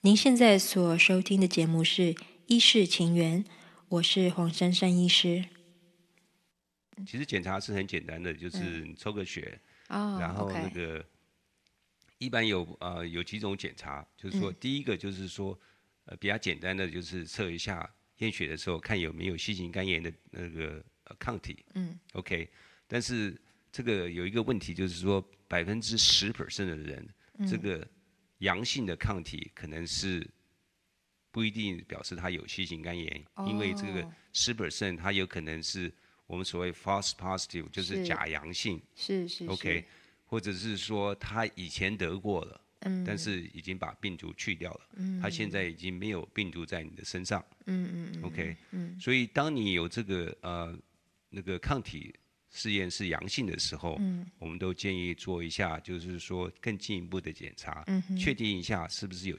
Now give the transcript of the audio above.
您现在所收听的节目是《医事情缘》，我是黄珊珊医师。 其实检查是很简单的，就是你抽个血，然后那 OK， 个一般有几种检查，就是说第一个就是说比较简单的就是测一下验血的时候看有没有新型肝炎的那个抗体，OK，但是这个有一个问题就是说10%的人，这个阳性的抗体可能是不一定表示他有新型肝炎，因为这个10%它有可能是我们所谓 false positive，就是假阳性是 ，OK，或者是说他以前得过了，但是已经把病毒去掉了，他现在已经没有病毒在你的身上，OK，所以当你有这个那个抗体试验是阳性的时候，我们都建议做一下，就是说更进一步的检查，确定一下是不是有